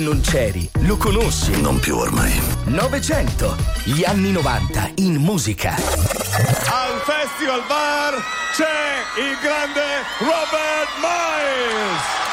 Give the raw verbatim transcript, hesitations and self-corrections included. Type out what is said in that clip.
Non c'eri, lo conosci? Non più ormai. Novecento, gli anni novanta in musica. Al Festival Bar c'è il grande Robert Miles.